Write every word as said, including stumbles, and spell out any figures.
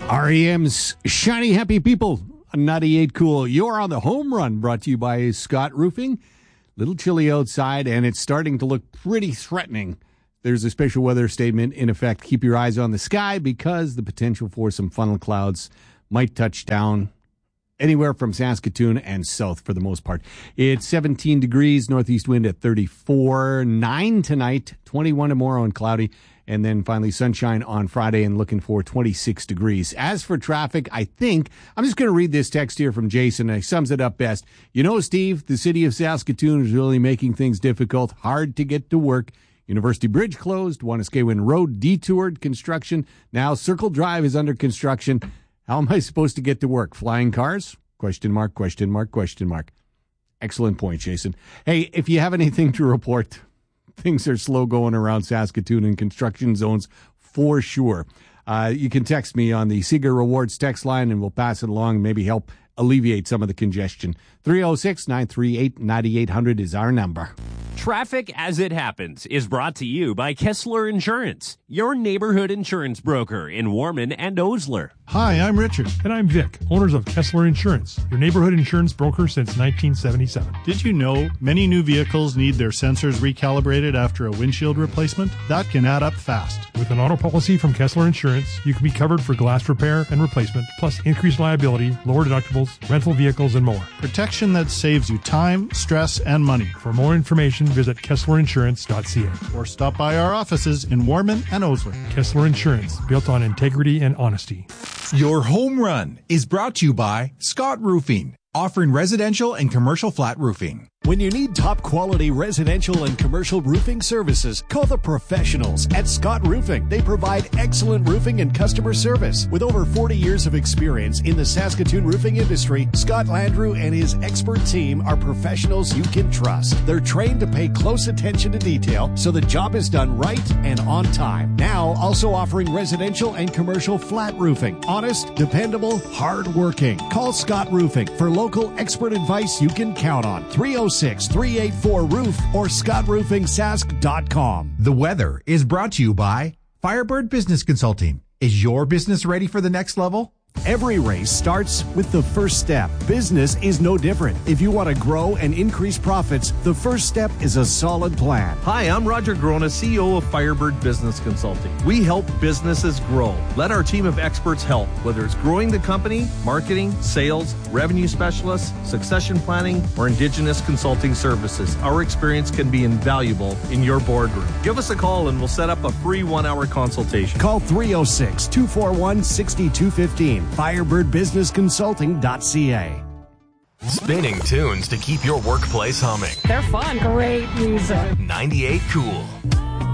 R E M's Shiny Happy People, ninety-eight Cool. You're on the home run, brought to you by Scott Roofing. Little chilly outside, and it's starting to look pretty threatening. There's a special weather statement in effect. Keep your eyes on the sky because the potential for some funnel clouds might touch down anywhere from Saskatoon and south for the most part. It's seventeen degrees, northeast wind at thirty-four, nine tonight, twenty-one tomorrow and cloudy, and then finally sunshine on Friday and looking for twenty-six degrees. As for traffic, I think, I'm just going to read this text here from Jason. It sums it up best. You know, Steve, the city of Saskatoon is really making things difficult, hard to get to work. University Bridge closed, Wanuskewin Road detoured, construction. Now Circle Drive is under construction. How am I supposed to get to work? Flying cars? Question mark, question mark, question mark. Excellent point, Jason. Hey, if you have anything to report, things are slow going around Saskatoon in construction zones for sure. Uh, you can text me on the Seeger Rewards text line and we'll pass it along and maybe help alleviate some of the congestion. three oh six, nine three eight, nine eight hundred is our number. Traffic as it happens is brought to you by Kessler Insurance, your neighborhood insurance broker in Warman and Osler. Hi, I'm Richard. And I'm Vic, owners of Kessler Insurance, your neighborhood insurance broker since nineteen seventy-seven. Did you know many new vehicles need their sensors recalibrated after a windshield replacement? That can add up fast. With an auto policy from Kessler Insurance, you can be covered for glass repair and replacement, plus increased liability, lower deductibles, rental vehicles, and more. Protection that saves you time, stress, and money. For more information, visit kessler insurance dot c a. Or stop by our offices in Warman and Osler. Kessler Insurance, built on integrity and honesty. Your home run is brought to you by Scott Roofing, offering residential and commercial flat roofing. When you need top quality residential and commercial roofing services, call the professionals at Scott Roofing. They provide excellent roofing and customer service. With over forty years of experience in the Saskatoon roofing industry, Scott Landrew and his expert team are professionals you can trust. They're trained to pay close attention to detail so the job is done right and on time. Now also offering residential and commercial flat roofing. Honest, dependable, hard-working. Call Scott Roofing for local expert advice you can count on. three oh six, three eight four, roof or scott roofing sask dot com. The weather is brought to you by Firebird Business Consulting. Is your business ready for the next level? Every race starts with the first step. Business is no different. If you want to grow and increase profits, the first step is a solid plan. Hi, I'm Roger Grona, C E O of Firebird Business Consulting. We help businesses grow. Let our team of experts help, whether it's growing the company, marketing, sales, revenue specialists, succession planning, or indigenous consulting services. Our experience can be invaluable in your boardroom. Give us a call and we'll set up a free one-hour consultation. Call three oh six, two four one, six two one five. firebird business consulting dot c a. Spinning tunes to keep your workplace humming. They're fun. Great music. ninety-eight Cool.